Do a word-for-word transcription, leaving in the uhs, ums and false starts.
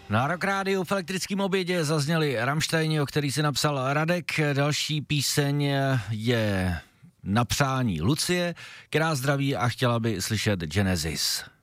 Na Rock Rádiu v elektrickém obědě zazněli Rammsteini, o který si napsal Radek. Další píseň je na přání Lucie, která zdraví a chtěla by slyšet Genesis.